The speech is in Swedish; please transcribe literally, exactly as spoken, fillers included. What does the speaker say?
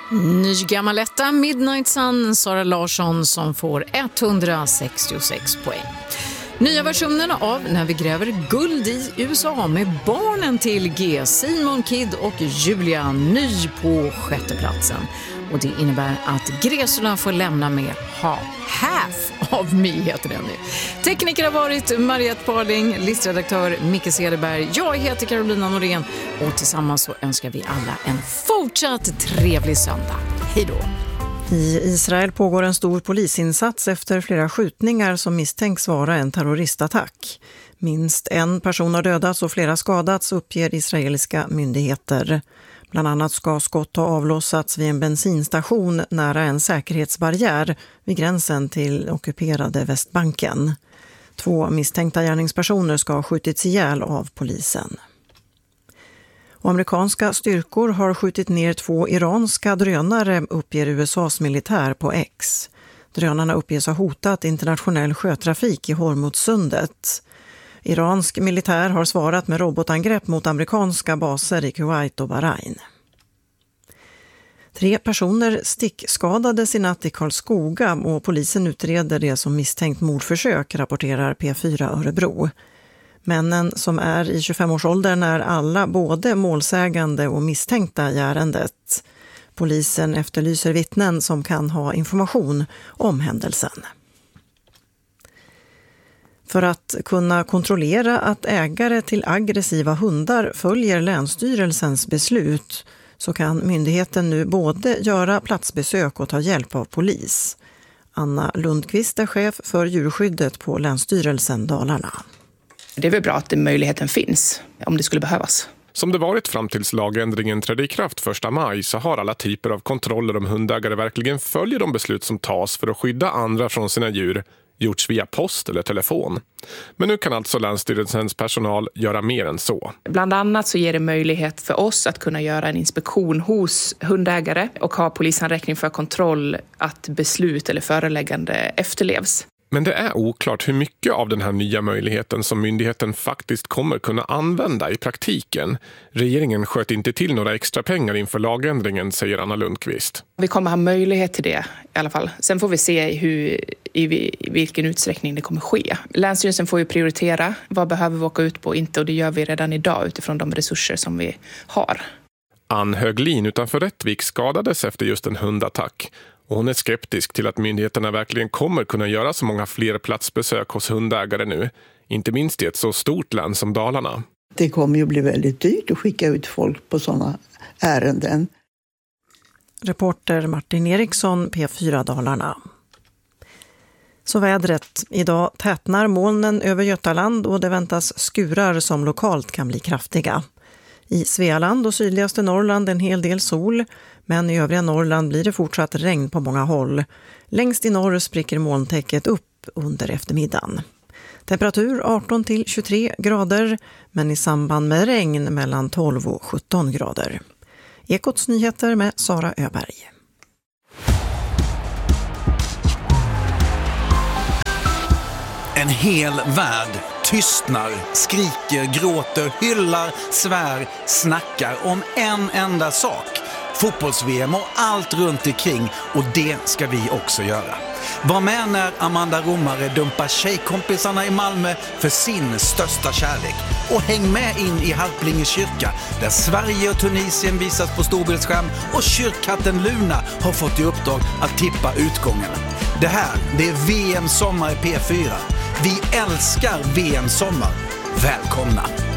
Ny gammaletta, Midnight Sun, Sara Larsson som får etthundrasextiosex poäng. Nya versionen av När vi gräver guld i U S A med barnen till G, Simon Kidd och Julia, ny på sjätteplatsen. Och det innebär att gräsorna får lämna med ha, half av me heter den nu. Tekniker har varit Mariette Parling, listredaktör Micke Cederberg. Jag heter Carolina Norén och tillsammans så önskar vi alla en fortsatt trevlig söndag. Hej då! I Israel pågår en stor polisinsats efter flera skjutningar som misstänks vara en terroristattack. Minst en person har dödats och flera skadats, uppger israeliska myndigheter. Bland annat ska skott ha avlossats vid en bensinstation nära en säkerhetsbarriär vid gränsen till ockuperade Västbanken. Två misstänkta gärningspersoner ska ha skjutits ihjäl av polisen. Och amerikanska styrkor har skjutit ner två iranska drönare, uppger U S A:s militär på X. Drönarna uppges ha hotat internationell sjötrafik i Hormuzsundet. Iransk militär har svarat med robotangrepp mot amerikanska baser i Kuwait och Bahrain. Tre personer stickskadades i natt i Karlskoga och polisen utreder det som misstänkt mordförsök, rapporterar P fyra Örebro. Männen som är i tjugofemårsåldern är alla både målsägande och misstänkta i ärendet. Polisen efterlyser vittnen som kan ha information om händelsen. För att kunna kontrollera att ägare till aggressiva hundar följer Länsstyrelsens beslut så kan myndigheten nu både göra platsbesök och ta hjälp av polis. Anna Lundqvist är chef för djurskyddet på Länsstyrelsen Dalarna. Det är väl bra att den möjligheten finns om det skulle behövas. Som det varit fram tills lagändringen trädde i kraft första maj så har alla typer av kontroller om hundägare verkligen följer de beslut som tas för att skydda andra från sina djur gjorts via post eller telefon. Men nu kan alltså Länsstyrelsens personal göra mer än så. Bland annat så ger det möjlighet för oss att kunna göra en inspektion hos hundägare och ha polisanräkning för kontroll att beslut eller föreläggande efterlevs. Men det är oklart hur mycket av den här nya möjligheten som myndigheten faktiskt kommer kunna använda i praktiken. Regeringen sköt inte till några extra pengar inför lagändringen, säger Anna Lundqvist. Vi kommer ha möjlighet till det i alla fall. Sen får vi se hur, i, i vilken utsträckning det kommer ske. Länsstyrelsen får ju prioritera vad behöver vi åka ut på och inte, och det gör vi redan idag utifrån de resurser som vi har. Ann Höglin utanför Rättvik skadades efter just en hundattack. Och hon är skeptisk till att myndigheterna verkligen kommer kunna göra så många fler platsbesök hos hundägare nu. Inte minst i ett så stort land som Dalarna. Det kommer ju bli väldigt dyrt att skicka ut folk på sådana ärenden. Reporter Martin Eriksson, P fyra Dalarna. Så vädret. Idag tätnar molnen över Götaland och det väntas skurar som lokalt kan bli kraftiga. I Svealand och sydligaste Norrland en hel del sol, men i övriga Norrland blir det fortsatt regn på många håll. Längst i norr spricker molntäcket upp under eftermiddagen. Temperatur arton till tjugotre grader, men i samband med regn mellan tolv och sjutton grader. Ekots nyheter med Sara Öberg. En hel värld tystnar, skriker, gråter, hyllar, svär, snackar om en enda sak. Fotbolls-V M och allt runt omkring, och det ska vi också göra. Var med när Amanda Romare dumpar tjejkompisarna i Malmö för sin största kärlek. Och häng med in i Harplinge kyrka där Sverige och Tunisien visas på storbildsskärm och kyrkkatten Luna har fått i uppdrag att tippa utgången. Det här, det är V M Sommar i P fyra. Vi älskar V M Sommar. Välkomna!